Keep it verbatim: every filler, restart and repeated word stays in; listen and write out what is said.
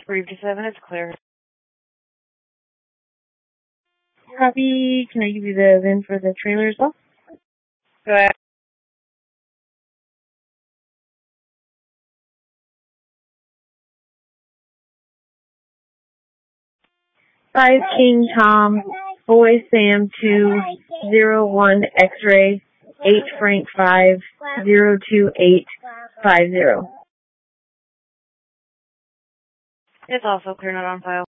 Three to seven, it's clear. Copy. Can I give you the V I N for the trailer as well? Go ahead. Five King Tom, Boy Sam two, zero one X-ray, eight Frank five, zero two eight five zero. It's also clear, not on file.